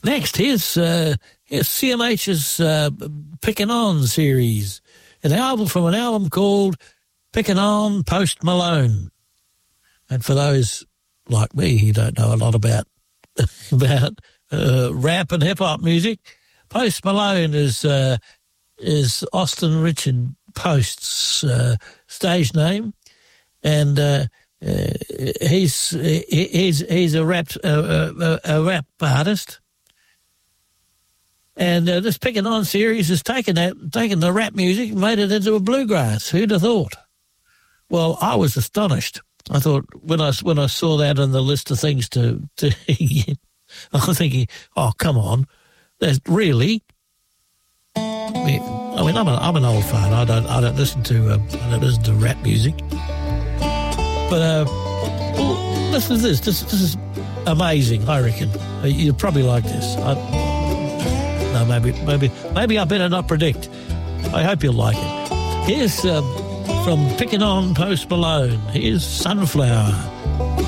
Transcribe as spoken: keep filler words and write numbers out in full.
Next, here's, uh, here's C M H's uh, Pickin' On series, an album from an album called Pickin' On Post Malone. And for those like me who don't know a lot about about uh, rap and hip-hop music, Post Malone is uh, is Austin Richard Post's uh, stage name, and uh, uh, he's he's he's a rap uh, a, a rap artist. And uh, this Pickin' On series has taken that, taken the rap music and made it into a bluegrass. Who'd have thought? Well, I was astonished. I thought when I when I saw that on the list of things to to, I was thinking, oh come on, that's really. I mean, I mean, I'm, a, I'm an old fan. I don't I don't listen to uh, I don't listen to rap music. But uh, well, listen to this. This this is amazing. I reckon you'd probably like this. I, No, maybe, maybe, maybe I better not predict. I hope you'll like it. Here's uh, from Pickin' On Post Malone. Here's Sunflower.